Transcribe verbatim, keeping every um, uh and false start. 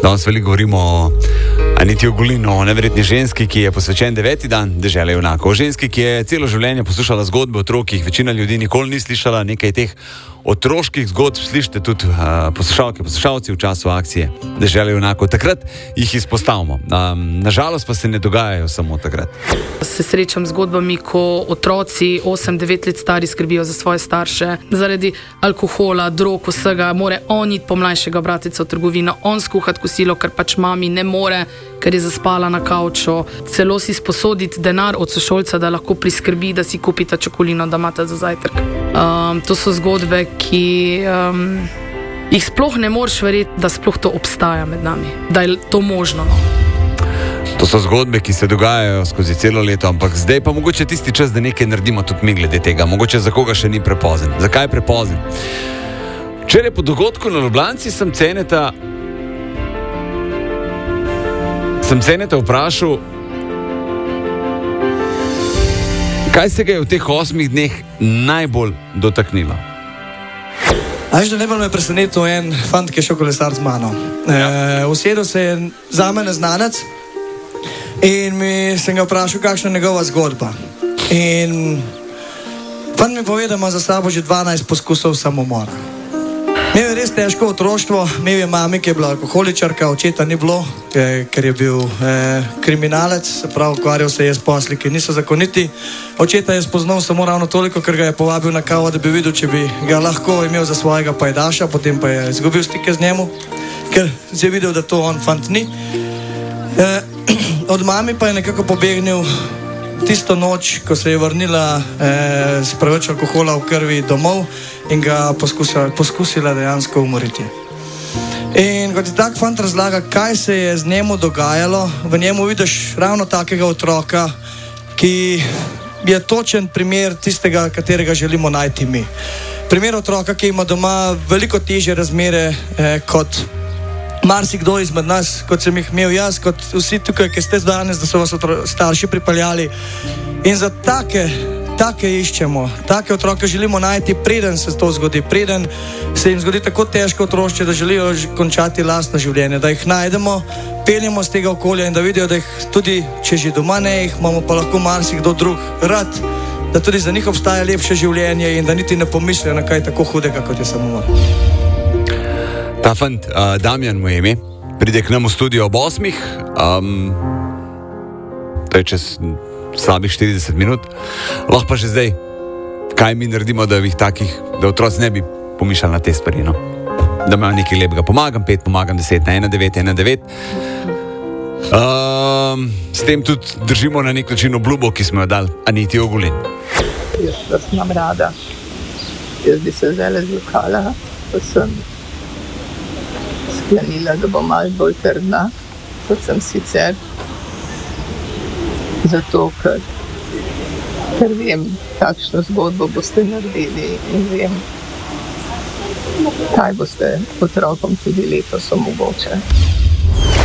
Danes veliko govorimo o Aniti Ogulin, o neverjetni ženski, ki je posvečen deveti dan dežele junakov. O ženski, ki je celo življenje poslušala zgodbe o otrokih, večina ljudi nikoli ni slišala nekaj teh otroških zgodb, slišite tudi uh, poslušalke, poslušalci v času akcije dežele junakov. Takrat jih izpostavimo. Um, nažalost pa se ne dogajajo samo takrat. Se srečam z zgodbami, ko otroci osem devet let stari skrbijo za svoje starše. Zaradi alkohola, drog, vsega, more on iti po mlajšega bratica v trgovino, on skuhati kosilo, ker pač mami ne more, ker je zaspala na kavču. Celo si sposoditi denar od sošolca, da lahko priskrbi, da si kupita čokolino, da imata za zajtrk. Um, to so zgodbe, ki um, jih sploh ne moreš verjeti, da sploh to obstaja med nami, da je to možno. No. To so zgodbe, ki se dogajajo skozi celo leto, ampak zdaj pa mogoče tisti čas, da nekaj naredimo tudi mi glede tega. Mogoče za koga še ni prepozen. Zakaj je prepozen? Včeraj po dogodku na Ljubljanci sem Ceneta sem Ceneta vprašal, kaj se ga je v teh osmih dneh najbolj dotaknilo. Až da najbolj me je presenetil en fant, ki je šel kolesar z mano. Ja. E, usedel se je zame neznanec in mi sem ga vprašal, kakšna je njegova zgodba. In fant mi pove, da ima za sabo že dvanajst poskusov samomora. Imel je res težko otroštvo, imel je mami, ki je bila alkoholičarka, očeta ni bilo, ker je bil eh, kriminalec, se pravi, ukvarjal se je s posli, ki niso zakoniti. Očeta je spoznal samo ravno toliko, ker ga je povabil na kavo, da bi videl, če bi ga lahko imel za svojega pajdaša, potem pa je izgubil stike z njemu, ker je videl, da to on fant ni. Eh, od mami pa je nekako pobegnil tisto noč, ko se je vrnila eh, s preveč alkohola v krvi domov in ga poskusila, poskusila dejansko umoriti. In kot je tak fant razlaga, kaj se je z njemu dogajalo, v njemu vidiš ravno takega otroka, ki je točen primer tistega, katerega želimo najti mi. Primer otroka, ki ima doma veliko težje razmere eh, kot marsikdo izmed nas, kot sem jih imel jaz, kot vsi tukaj, ki ste danes, da so vas starši pripeljali. In za take, take iščemo, take otroke želimo najti, preden se to zgodi, preden se jim zgodi tako težko otrošče, da želijo končati lastno življenje, da jih najdemo, peljemo z tega okolja in da vidijo, da jih tudi, če že doma ne jih, imamo pa lahko marsikdo drug rad, da tudi za njih obstaja lepše življenje in da niti ne pomislijo na kaj tako hudega, kot je samomor. Ta fant, uh, Damjan mu je ime, pride k nam v studio ob osmih, um, to je čez slabih štirideset minut. Lahko pa že zdaj, kaj mi naredimo, da jih takih, da otroci ne bi pomišljali na te stvari, no? Da imajo nekaj lepega. Pomagam pet, pomagam deset, na ena devet ena devet. Um, s tem tudi držimo na nek način obljubo, ki smo jo dali Aniti Ogulin. Jaz vas imam rada. Jaz bi se zdaj zlokala, pa sem sklenila, da bo malo bolj trdna, kot sem sicer. Zato, ker, ker vem, kakšno zgodbo boste naredili in vem, kaj boste otrokom tudi letos omogočili.